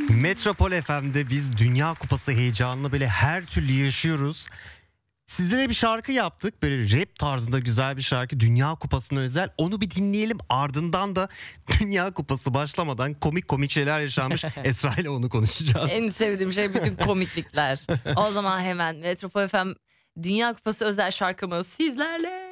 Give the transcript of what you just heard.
Metropol FM'de biz Dünya Kupası heyecanını böyle her türlü yaşıyoruz. Sizlere bir şarkı yaptık. Böyle rap tarzında güzel bir şarkı. Dünya Kupası'na özel. Onu bir dinleyelim. Ardından da Dünya Kupası başlamadan komik şeyler yaşanmış. Esra ile onu konuşacağız. En sevdiğim şey bütün komiklikler. O zaman hemen Metropol FM Dünya Kupası özel şarkımız sizlerle.